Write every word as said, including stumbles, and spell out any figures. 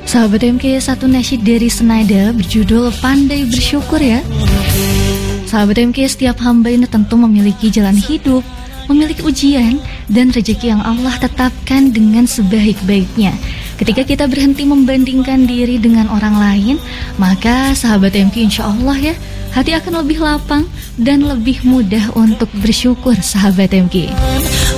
Sahabat M K, satu nasyid dari Senada berjudul Pandai Bersyukur ya. Sahabat M K, setiap hamba ini tentu memiliki jalan hidup, memiliki ujian dan rezeki yang Allah tetapkan dengan sebaik-baiknya. Ketika kita berhenti membandingkan diri dengan orang lain, maka sahabat M K, insya Allah ya, hati akan lebih lapang dan lebih mudah untuk bersyukur sahabat M K.